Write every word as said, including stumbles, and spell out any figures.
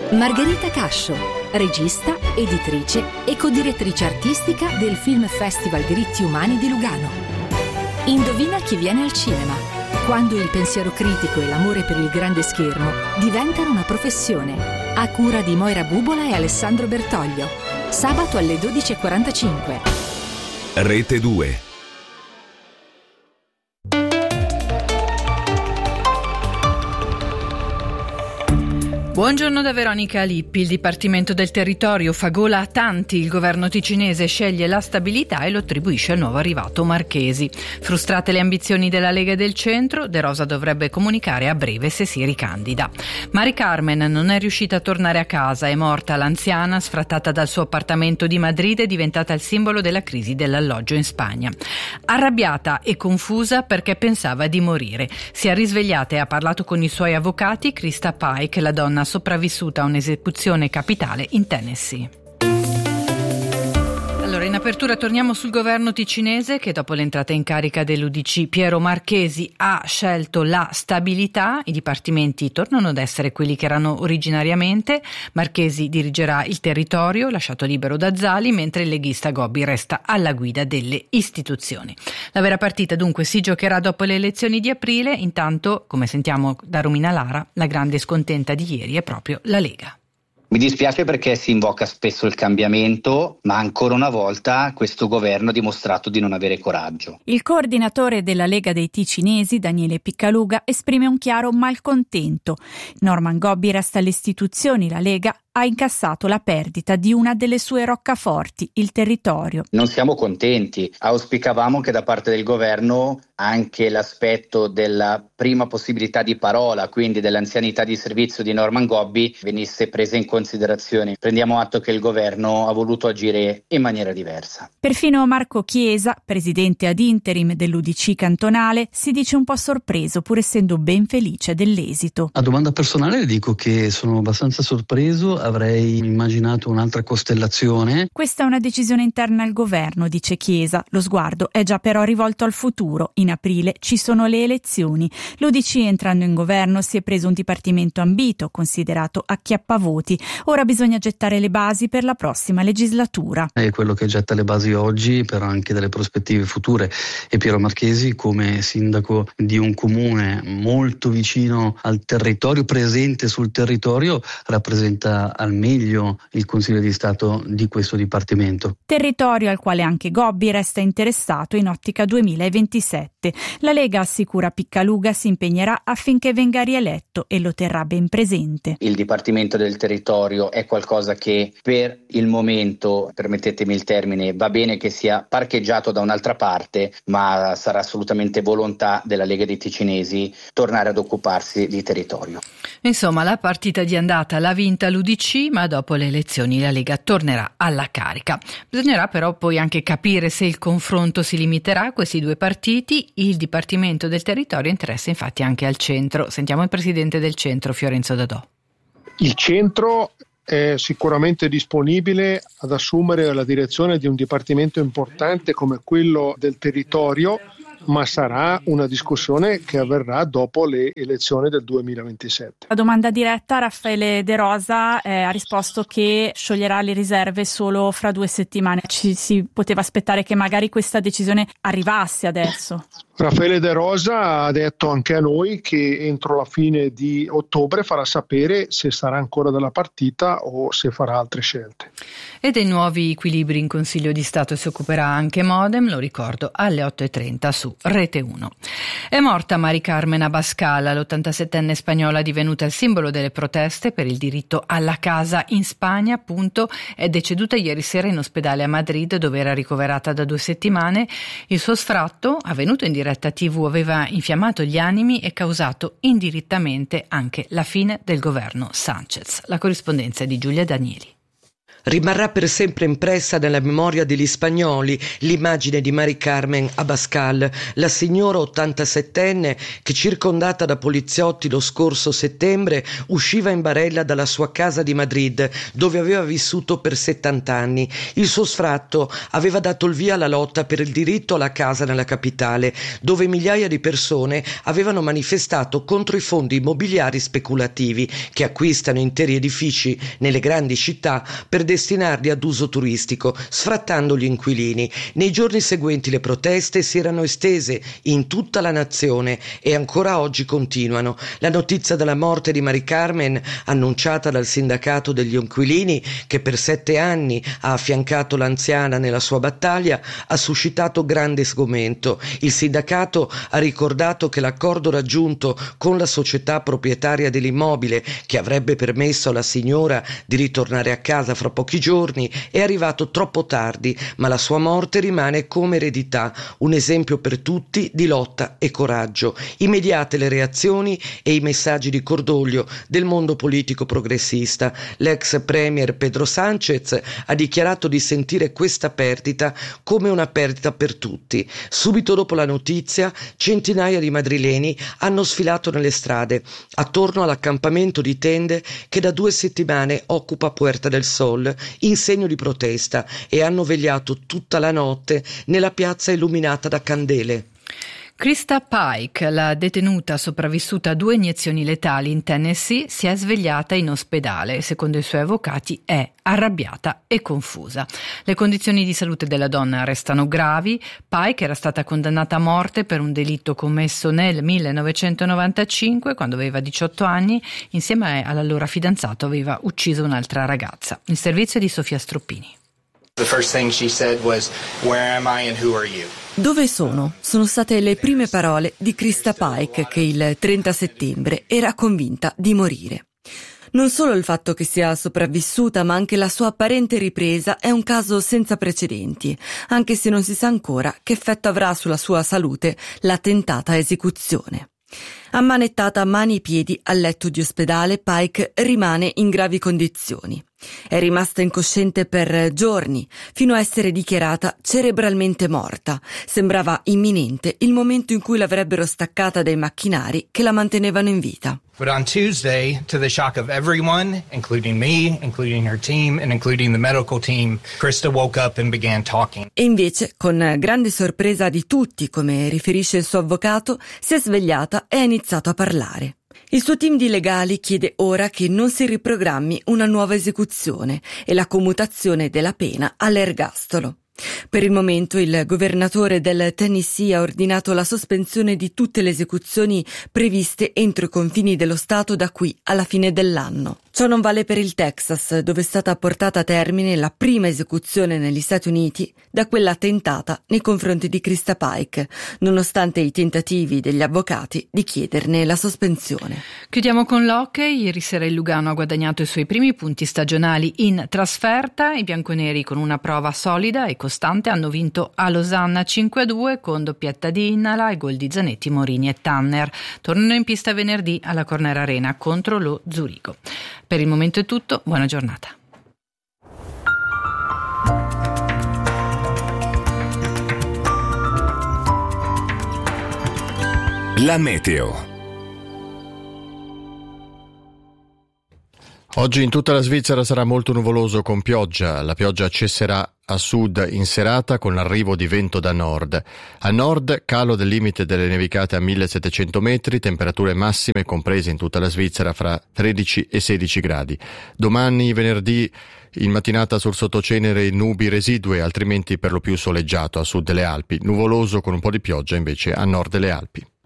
Margherita Cascio, regista, editrice e codirettrice artistica del Film Festival Diritti Umani di Lugano. Indovina chi viene al cinema, quando il pensiero critico e l'amore per il grande schermo diventano una professione. A cura di Moira Bubola e Alessandro Bertoglio. Sabato alle dodici e quarantacinque. Rete due. Buongiorno da Veronica Lippi. Il Dipartimento del Territorio fa gola a tanti. Il governo ticinese sceglie la stabilità e lo attribuisce al nuovo arrivato Marchesi. Frustrate le ambizioni della Lega del Centro, De Rosa dovrebbe comunicare a breve se si ricandida. Mari Carmen non è riuscita a tornare a casa, è morta l'anziana, sfrattata dal suo appartamento di Madrid, è diventata il simbolo della crisi dell'alloggio in Spagna. Arrabbiata e confusa perché pensava di morire. Si è risvegliata e ha parlato con i suoi avvocati. Krista Pike, la donna sopravvissuta a un'esecuzione capitale in Tennessee. Allora, in apertura torniamo sul governo ticinese che dopo l'entrata in carica dell'U D C Piero Marchesi ha scelto la stabilità. I dipartimenti tornano ad essere quelli che erano originariamente. Marchesi dirigerà il territorio, lasciato libero da Zali, mentre il leghista Gobbi resta alla guida delle istituzioni. La vera partita dunque si giocherà dopo le elezioni di aprile. Intanto, come sentiamo da Romina Lara, la grande scontenta di ieri è proprio la Lega. Mi dispiace perché si invoca spesso il cambiamento, ma ancora una volta questo governo ha dimostrato di non avere coraggio. Il coordinatore della Lega dei Ticinesi, Daniele Piccaluga, esprime un chiaro malcontento. Norman Gobbi resta alle istituzioni, la Lega ha incassato la perdita di una delle sue roccaforti, il territorio. Non siamo contenti, auspicavamo che da parte del governo anche l'aspetto della prima possibilità di parola, quindi dell'anzianità di servizio di Norman Gobbi, venisse presa in considerazione. Prendiamo atto che il governo ha voluto agire in maniera diversa. Perfino Marco Chiesa, presidente ad interim dell'U D C cantonale, si dice un po' sorpreso, pur essendo ben felice dell'esito. A domanda personale dico che sono abbastanza sorpreso. Avrei immaginato un'altra costellazione. Questa è una decisione interna al governo, dice Chiesa. Lo sguardo è già però rivolto al futuro. In aprile ci sono le elezioni. L'U D C, entrando in governo, si è preso un dipartimento ambito, considerato acchiappavoti. Ora bisogna gettare le basi per la prossima legislatura. È quello che getta le basi oggi, però anche delle prospettive future. E Piero Marchesi, come sindaco di un comune molto vicino al territorio, presente sul territorio, rappresenta al meglio il Consiglio di Stato di questo dipartimento. Territorio al quale anche Gobbi resta interessato in ottica duemilaventisette. La Lega, assicura Piccaluga, si impegnerà affinché venga rieletto e lo terrà ben presente. Il Dipartimento del Territorio è qualcosa che per il momento, permettetemi il termine, va bene che sia parcheggiato da un'altra parte, ma sarà assolutamente volontà della Lega dei Ticinesi tornare ad occuparsi di territorio. Insomma, la partita di andata l'ha vinta l'U D C, ma dopo le elezioni la Lega tornerà alla carica. Bisognerà però poi anche capire se il confronto si limiterà a questi due partiti. Il Dipartimento del Territorio interessa infatti anche al centro. Sentiamo il presidente del centro, Fiorenzo Dadò. Il centro è sicuramente disponibile ad assumere la direzione di un dipartimento importante come quello del territorio, ma sarà una discussione che avverrà dopo le elezioni del duemilaventisette. A domanda diretta, Raffaele De Rosa eh, ha risposto che scioglierà le riserve solo fra due settimane. Ci si poteva aspettare che magari questa decisione arrivasse adesso? Raffaele De Rosa ha detto anche a noi che entro la fine di ottobre farà sapere se sarà ancora della partita o se farà altre scelte. E dei nuovi equilibri in Consiglio di Stato si occuperà anche Modem, lo ricordo, alle otto e trenta su Rete uno. È morta Mari Carmen Abascal, l'ottantasettenne spagnola divenuta il simbolo delle proteste per il diritto alla casa in Spagna, appunto. È deceduta ieri sera in ospedale a Madrid, dove era ricoverata da due settimane. Il suo sfratto, avvenuto in diretta tivù, aveva infiammato gli animi e causato indirettamente anche la fine del governo Sánchez. La corrispondenza è di Giulia Danieli. Rimarrà per sempre impressa nella memoria degli spagnoli l'immagine di Mari Carmen Abascal, la signora ottantasettenne che, circondata da poliziotti lo scorso settembre, usciva in barella dalla sua casa di Madrid, dove aveva vissuto per settanta anni. Il suo sfratto aveva dato il via alla lotta per il diritto alla casa nella capitale, dove migliaia di persone avevano manifestato contro i fondi immobiliari speculativi che acquistano interi edifici nelle grandi città per destinarli ad uso turistico, sfrattando gli inquilini. Nei giorni seguenti le proteste si erano estese in tutta la nazione e ancora oggi continuano. La notizia della morte di Mari Carmen, annunciata dal sindacato degli inquilini, che per sette anni ha affiancato l'anziana nella sua battaglia, ha suscitato grande sgomento. Il sindacato ha ricordato che l'accordo raggiunto con la società proprietaria dell'immobile, che avrebbe permesso alla signora di ritornare a casa fra pochi giorni, è arrivato troppo tardi, ma la sua morte rimane come eredità, un esempio per tutti di lotta e coraggio. Immediate le reazioni e i messaggi di cordoglio del mondo politico progressista. L'ex premier Pedro Sánchez ha dichiarato di sentire questa perdita come una perdita per tutti. Subito dopo la notizia, centinaia di madrileni hanno sfilato nelle strade attorno all'accampamento di tende che da due settimane occupa Puerta del Sol in segno di protesta, e hanno vegliato tutta la notte nella piazza illuminata da candele. Krista Pike, la detenuta sopravvissuta a due iniezioni letali in Tennessee, si è svegliata in ospedale. Secondo i suoi avvocati è arrabbiata e confusa. Le condizioni di salute della donna restano gravi. Pike era stata condannata a morte per un delitto commesso nel millenovecentonovantacinque, quando aveva diciotto anni. Insieme all'allora fidanzato aveva ucciso un'altra ragazza. Il servizio è di Sofia Stroppini. The first thing she said was, "Where am I and who are you?" Dove sono? Sono state le prime parole di Krista Pike, che il trenta settembre era convinta di morire. Non solo il fatto che sia sopravvissuta, ma anche la sua apparente ripresa è un caso senza precedenti, anche se non si sa ancora che effetto avrà sulla sua salute la tentata esecuzione. Ammanettata a mani e piedi al letto di ospedale, Pike rimane in gravi condizioni. È rimasta incosciente per giorni, fino a essere dichiarata cerebralmente morta. Sembrava imminente il momento in cui l'avrebbero staccata dai macchinari che la mantenevano in vita. But on Tuesday, to the shock of everyone, including me, including her team, and including the medical team, Krista woke up and began talking. E invece, con grande sorpresa di tutti, come riferisce il suo avvocato, si è svegliata e ha iniziato a parlare. Il suo team di legali chiede ora che non si riprogrammi una nuova esecuzione e la commutazione della pena all'ergastolo. Per il momento il governatore del Tennessee ha ordinato la sospensione di tutte le esecuzioni previste entro i confini dello Stato da qui alla fine dell'anno. Ciò non vale per il Texas, dove è stata portata a termine la prima esecuzione negli Stati Uniti da quella tentata nei confronti di Krista Pike, nonostante i tentativi degli avvocati di chiederne la sospensione. Chiudiamo con l'hockey. Ieri sera il Lugano ha guadagnato i suoi primi punti stagionali in trasferta. I bianconeri, con una prova solida e costante, hanno vinto a Losanna cinque a due con doppietta di Innala e gol di Zanetti, Morini e Tanner. Tornano in pista venerdì alla Corner Arena contro lo Zurigo. Per il momento è tutto, buona giornata. La meteo. Oggi in tutta la Svizzera sarà molto nuvoloso con pioggia. La pioggia cesserà a sud in serata con l'arrivo di vento da nord. A nord calo del limite delle nevicate a millesettecento metri, temperature massime comprese in tutta la Svizzera fra tredici e sedici gradi. Domani venerdì in mattinata sul sottocenere nubi residue, altrimenti per lo più soleggiato a sud delle Alpi, nuvoloso con un po' di pioggia invece a nord delle Alpi.